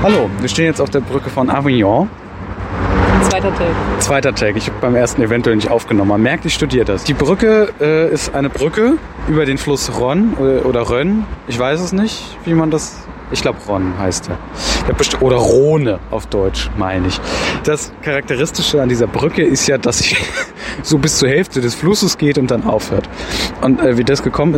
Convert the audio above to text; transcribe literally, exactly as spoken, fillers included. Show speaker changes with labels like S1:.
S1: Hallo, wir stehen jetzt auf der Brücke von Avignon.
S2: Zweiter Take.
S1: Zweiter Take. Ich habe beim ersten eventuell nicht aufgenommen. Man merkt, ich studiere das. Die Brücke äh, ist eine Brücke über den Fluss Rhône äh, oder Rhön. Ich weiß es nicht, wie man das... Ich glaube, Rhône heißt er. Oder Rhone auf Deutsch, meine ich. Das Charakteristische an dieser Brücke ist ja, dass sie so bis zur Hälfte des Flusses geht und dann aufhört. Und äh, wie das gekommen ist,